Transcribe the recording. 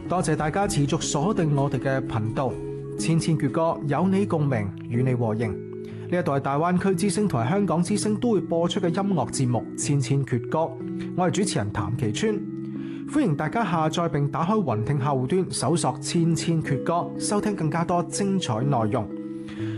多謝大家持續鎖定我哋嘅頻道，千千闕歌有你共鳴，與你和應。呢一度係大灣區之聲同埋香港之聲都會播出嘅音樂節目《千千闕歌》，我係主持人譚其川，歡迎大家下載並打開雲聽客戶端，搜索《千千闕歌》，收聽更加多精彩內容。